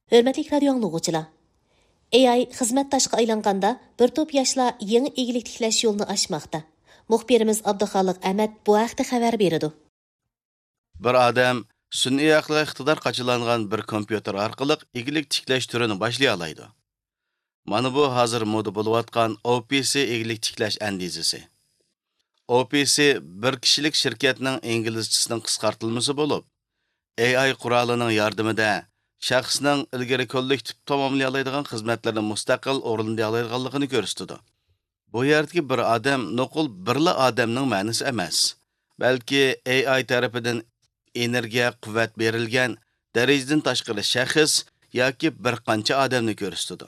Hörmətli radio anlıqçılar. AI xizmətdaşqa aylanğanda bir top yaşlar yeni igilik tiklash yo'lini aşmaqda. Muxbirimiz Abduxoliq Ahmad bu haqda xabar berdi. Bir odam sun'iy aqlga iqtidor qachilangan bir kompyuter orqali igilik tiklash turini boshlay oladi. Mana bu hozir moda bo'layotgan OPC igilik tiklash andizasi. OPC bir kishilik shirkatning inglizchasining qisqartilmasi bo'lib, AI qurolining yordamida shaxsning ilgari kollektiv tamomlay oladigan xizmatlarni mustaqil o'rinlay oladiganligini ko'rsatadi. Bu yerdagi bir odam nuqul birla odamning ma'nosi emas, balki AI tarafidan energiya quvvat berilgan darajadan tashqari shaxs yoki bir qancha odamni ko'rsatadi.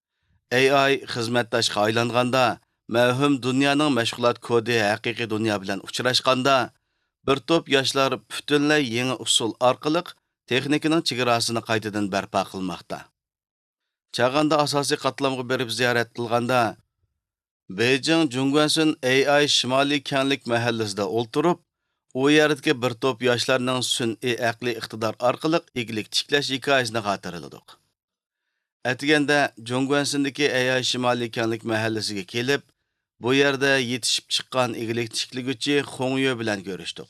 AI xizmatdoshga aylanganda, mavhum dunyoning mashg'ulot kodi haqiqiy dunyo bilan uchrashganda, bir to'p yoshlar butunlay yangi usul orqali texnikaning chegarasini qaytadan barpo qilmoqda. Chag'anda asosiy qatlamga berib ziyorat qilganda, Beijing Jungwansun AI Shimoliy kenglik mahallasida o'ltirib, u yerdagi bir to'p yoshlarning sun'iy aqliy iqtidor orqali igilik tiklash hikoyasini xotirladik. Atiganda Jungwansundagi AI Shimoliy kenglik mahallasiga kelib, bu yerda yetishib chiqqan igilik tiklaguvchi Xongyu bilan ko'rishdik.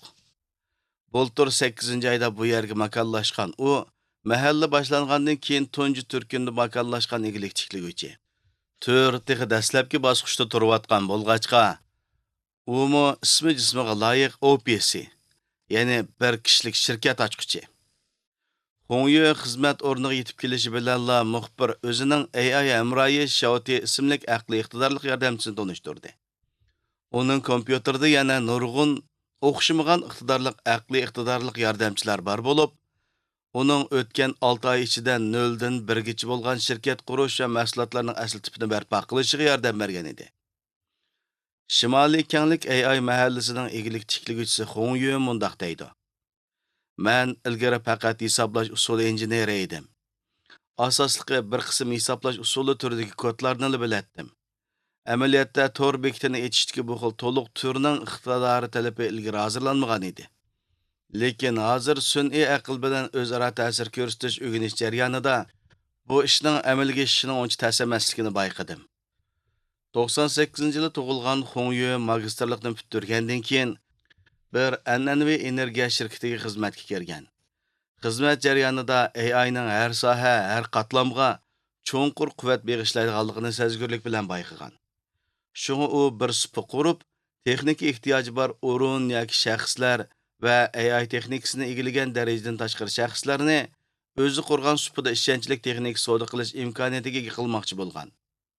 Bultur 8-oyda bu yerga makonlashgan u, mahalla boshlangandan keyin tunji turkunda makonlashgan igilik tiklaguvchi. To'rtixi dastlabki bosqichda turayotgan bo'lg'achqa, umu ismi jismiga loyiq OPC, ya'ni bir kishilik shirkat ochquchi. Xongyu xizmat o'rniga yetib kelishi bilanla muxbir o'zining AI hamroyi Xiaoti ismli aqliy iqtidorli yordamchisini tanishtirdi. Uning kompyuterda yana nurg'un o'xshamagan aqliy iqtidorli yordamchilar bor bo'lib, uning o'tgan 6 oy ichida 0 dan 1 gacha bo'lgan shirkat qurish va mahsulotlarning asl tipini barpo qilishiga yordam bergan edi. Shimoliy kenglik AI mahallasining igilik tiklaguvchisi Xongyu mundaq deydi. Men ilgari faqat hisoblash usuli injeneri edim. Asosligi bir qism hisoblash usuli turidagi kodlarni bilatdim. Amaliyotda tor bekitini etishdagi bu xil to'liq turning iqtidori talabi ilgari hozirlanmagan edi. Lekin hozir sun'iy aql bilan o'zaro ta'sir ko'rsatish o'rganish jarayonida bu ishning amalga oshishining uncha ta'sir emasligini bayqadim. 98-yili tug'ilgan Xongyu magistrlikni bitirgandan keyin bir an'anaviy energiya shirkatiga xizmatga kirgan. Xizmat jarayonida AIning har soha, har qatlamga cho'nqur quvvat bag'ishlaydiganligini sezgurlik bilan bayqagan. Shunga u bir supa qurib, texnika ehtiyoji bor o'rin yoki shaxslar va AI texnikasini egillagan darajadan tashqari shaxslarni o'zi qurgan supada ishonchlik texnik savdo qilish imkoniyatiga ega qilmoqchi bo'lgan.